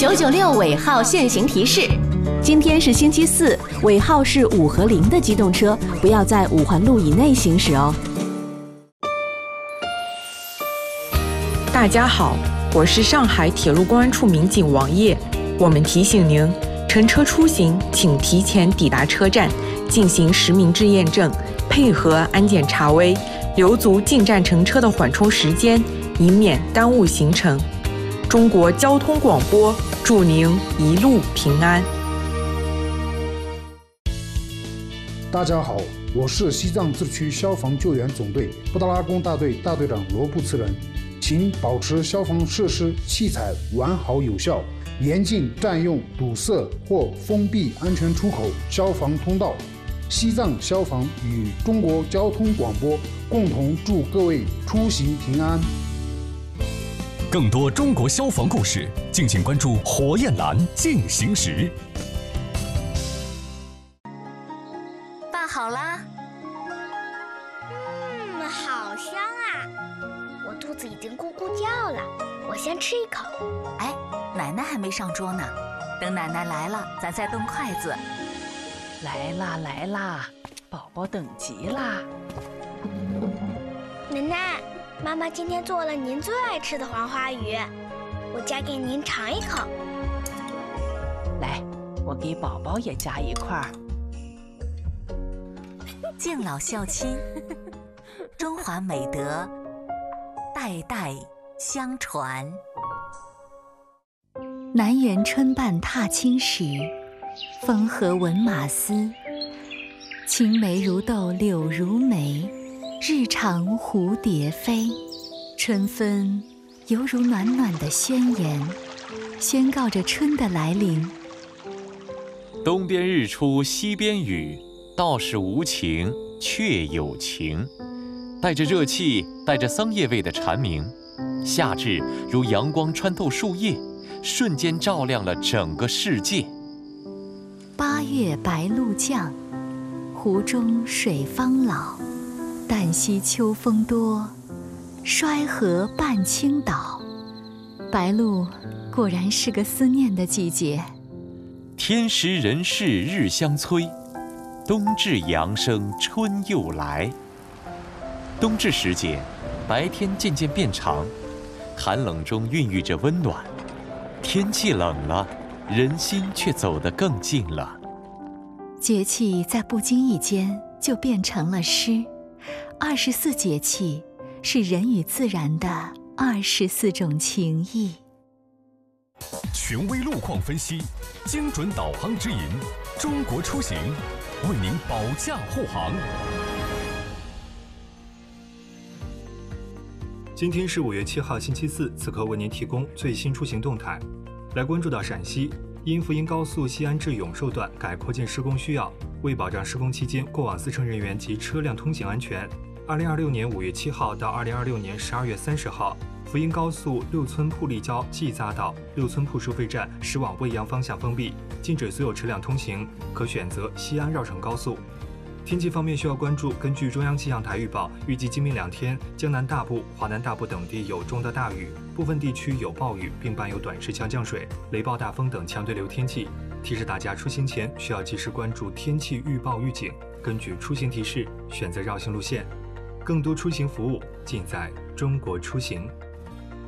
996尾号限行提示：今天是星期四，尾号是5和0的机动车不要在5环路以内行驶哦。 大家好，我是上海铁路公安处民警王烨。我们提醒您，乘车出行请提前抵达车站，进行实名制验证，配合安检查微，留足进站乘车的缓冲时间，以免耽误行程。中国交通广播祝您一路平安。 大家好，我是西藏自治区消防救援总队布达拉宫大队大队长罗布茨仁，请保持消防设施器材完好有效，严禁占用、堵塞或封闭安全出口、消防通道。西藏消防与中国交通广播共同祝各位出行平安。 更多中国消防故事，敬请关注火焰蓝进行时。 拌好啦。 好香啊！我肚子已经咕咕叫了，我先吃一口。 哎，奶奶还没上桌呢，等奶奶来了，咱再动筷子。 来啦来啦，宝宝等急啦。 奶奶，妈妈今天做了您最爱吃的黄花鱼，我夹给您尝一口。 来，我给宝宝也夹一块儿。 敬老孝亲，中华美德代代相传。 南园春半踏青时，风和闻马嘶。青梅如豆柳如眉，日长蝴蝶飞。春分犹如暖暖的宣言，宣告着春的来临。 东边日出西边雨，道是无晴却有晴。带着热气，带着桑叶味的蝉鸣，夏至如阳光穿透树叶，瞬间照亮了整个世界。 8月白露降，湖中水方老。旦夕秋风多，衰河半倾倒。白露果然是个思念的季节。 天时人事日相催，冬至阳生春又来。冬至时节，白天渐渐变长，寒冷中孕育着温暖。天气冷了，人心却走得更近了。 节气在不经意间就变成了诗。24节气是人与自然的24种情谊。 权威路况分析，精准导航指引，中国出行为您保驾护航。 今天是5月7号星期四，此刻为您提供最新出行动态。来关注到陕西，因福音高速西安至永寿段改扩建施工需要，为保障施工期间过往司乘人员及车辆通行安全，2026年5月7号到2026年12月30号，福音高速六村铺立交季匝道六村铺收费站驶往未阳方向封闭，禁止所有车辆通行，可选择西安绕城高速。天气方面需要关注，根据中央气象台预报，预计今明2天，江南大部、华南大部等地有中到大雨，部分地区有暴雨，并伴有短时强降水、雷暴大风等强对流天气。提示大家出行前需要及时关注天气预报预警，根据出行提示选择绕行路线。更多出行服务尽在中国出行。